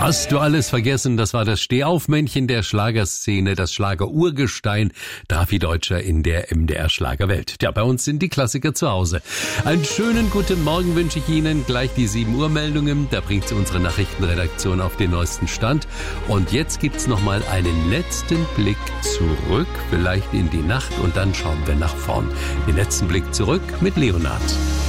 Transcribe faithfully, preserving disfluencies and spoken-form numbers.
Hast du alles vergessen? Das war das Stehaufmännchen der Schlagerszene, das Schlager-Urgestein, Davi Deutscher in der M D R-Schlagerwelt. Ja, bei uns sind die Klassiker zu Hause. Einen schönen guten Morgen wünsche ich Ihnen. Gleich die sieben Uhr Meldungen, da bringt sie unsere Nachrichtenredaktion auf den neuesten Stand. Und jetzt gibt's noch mal einen letzten Blick zurück, vielleicht in die Nacht, und dann schauen wir nach vorn. Den letzten Blick zurück mit Leonhard.